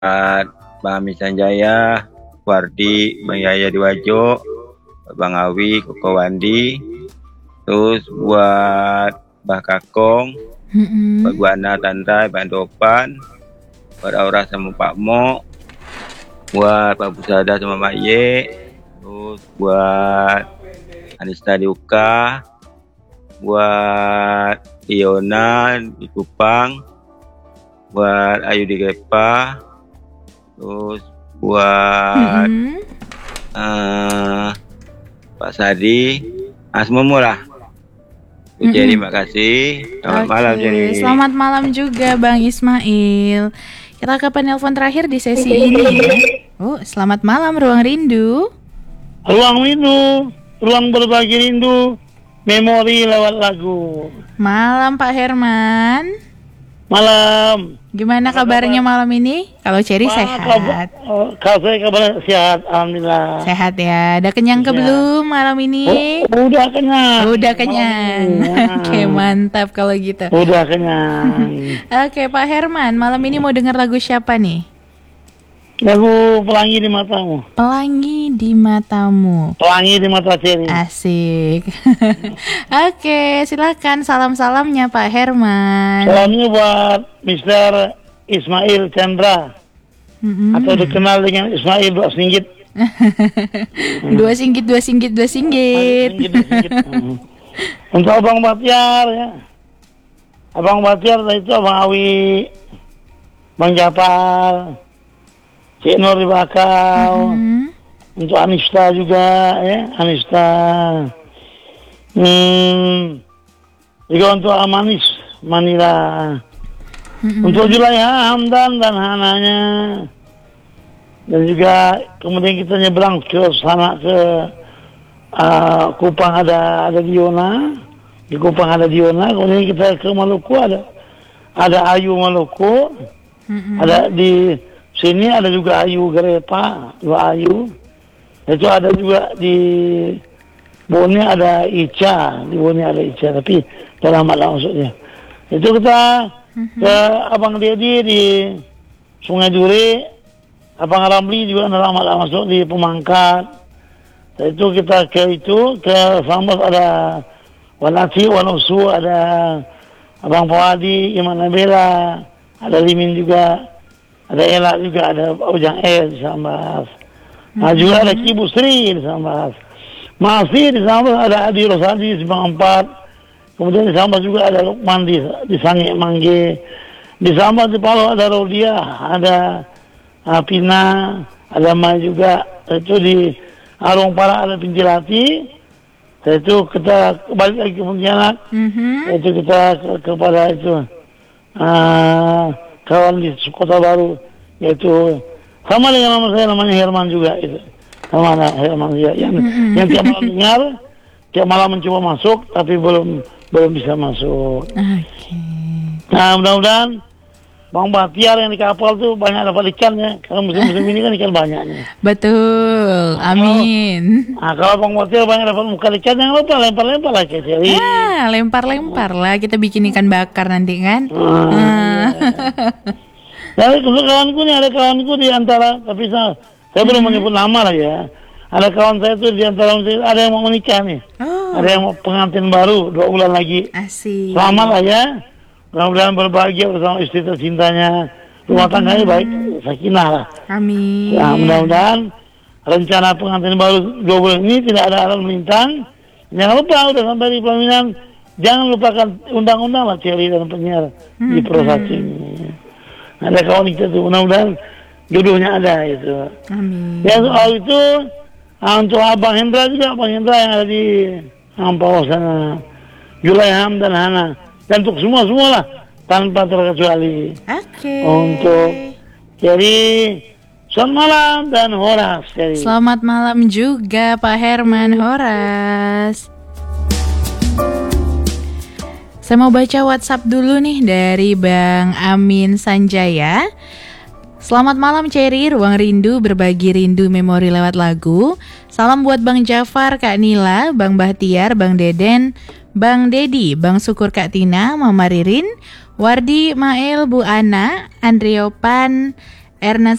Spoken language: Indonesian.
Bang Amin Sanjaya, Wardi, Bang Yaya Diwajo, Bang Awi, Koko Wandi, terus buat Mbah Kakong, buat Bu Ana, Tandai, Bang Dopan, buat Aura sama Pak Mo, buat Pak Pusada sama Mak Ye, terus buat Anista di Uka, buat Iona di Kupang, buat Ayu di Gepa, terus buat Pak Sadi, semuanya lah. Jadi terima kasih. Selamat malam Jerry. Selamat malam juga Bang Ismail. Kita ke penelpon terakhir di sesi ini ya. Selamat malam Ruang Rindu. Ruang Rindu, ruang berbagi rindu, memori lewat lagu. Malam Pak Herman. Malam. Gimana kabarnya malam ini? Kalau Cherry sehat. Kalau saya kabar sehat, alhamdulillah. Sehat ya. Udah kenyang ke belum malam ini? Udah kenyang. Udah kenyang. Oke, mantap kalau gitu. Udah kenyang. Oke, Pak Herman, malam ini mau dengar lagu siapa nih? Lagu Pelangi di Matamu. Pelangi di Matamu. Pelangi di Mata Cherry. Asik. Oke, silakan salam-salamnya Pak Herman. Salamnya buat Mr. Ismail Chandra. Atau dikenal dengan Ismail Dua Singgit. Dua singgit. Untuk Abang Batiar ya. Abang Batiar itu Abang Awi, Bang Japar, Cik Nur di Bakau, untuk Anista juga ya, Anista. Juga untuk Amanis, Manila. Untuk Julaiha, Hamdan dan Hananya. Dan juga kemudian kita nyebrang ke sana ke Kupang ada Diona. Di Kupang ada Diona, kemudian kita ke Maluku ada Ayu Maluku. Ada di sini ada juga Ayu Grepa, dua Ayu. Itu ada juga di Bone ada Ica, di Bone ada Ica, tapi terlambat lah maksudnya. Itu kita ke Abang Dedi di Sungai Duri, Abang Ramli juga terlambat lah masuk di Pemangkat. Itu kita ke Sambas ada Wanati, Wanusu, ada Abang Pawadi, Iman Nabila, ada Limin juga. Ada Ella juga, ada Ujang di Sambas. Juga ada Kibu Sri di Sambas. Masih di Sambas ada Adi Rosadi di Simpang 4. Kemudian di Sambas juga ada Lukman di Sangi Mangge. Di Sambas di Palu ada Rodia, ada Pina, ada Mai juga. Itu di Arung Para ada Pintilati. Itu kita balik lagi ke Pontianak. Itu kita kepada itu kawan di Kota Baru, yaitu sama dengan nama saya, namanya Herman juga itu. Sama Herman juga yang tiap malam dengar, tiap malam mencoba masuk tapi belum bisa masuk. Nah, mudah-mudahan Bang Batiar yang di kapal tuh banyak dapat ikan ya. Karena musim-musim ini kan ikan banyaknya. Betul, amin. Kalau Bang Batiar banyak dapat muka ikan, jangan lupa lempar-lempar lah kayak Cherry. Lempar-lempar lah, kita bikin ikan bakar nanti kan. Jadi untuk kawanku nih, ada kawanku di antara, tapi saya belum menyebut nama lah ya. Ada kawan saya tuh di antara, ada yang mau menikah nih. Ada yang mau pengantin baru 2 bulan lagi. Asik. Selamat lah ya. Mudah-mudahan berbahagia bersama istri tercintanya. Rumah tangganya baik, sakinah lah. Amin. Nah, mudah-mudahan rencana pengantin baru 2 bulan ini tidak ada alat melintang. Jangan lupa udah sampai di pelaminan, jangan lupakan undang-undang lah Cherry dan penyiar di Prosasi ini. Ada kawan kita tuh, mudah-mudahan jodohnya ada itu. Amin. Ya soal itu untuk Abang Hendra juga, Abang Hendra yang ada di Ampau sana, Julaiham dan Hana. Dan untuk semua lah tanpa terkecuali. Untuk jadi selamat malam dan Horas. Selamat malam juga Pak Herman Horas. Saya mau baca WhatsApp dulu nih dari Bang Amin Sanjaya. Selamat malam Cherry, Ruang Rindu berbagi rindu memori lewat lagu. Salam buat Bang Jafar, Kak Nila, Bang Bahtiar, Bang Deden, Bang Dedi, Bang Syukur, Kak Tina, Mama Ririn, Wardi, Mael, Bu Ana, Andriopan, Erna